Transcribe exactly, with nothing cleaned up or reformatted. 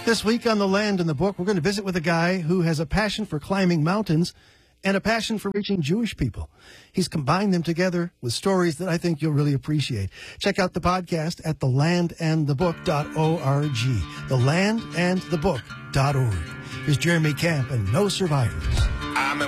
This week on The Land and the Book, we're going to visit with a guy who has a passion for climbing mountains and a passion for reaching Jewish people. He's combined them together with stories that I think you'll really appreciate. Check out the podcast at the land and the book dot org. the land and the book dot org. Here's Jeremy Camp and No Survivors.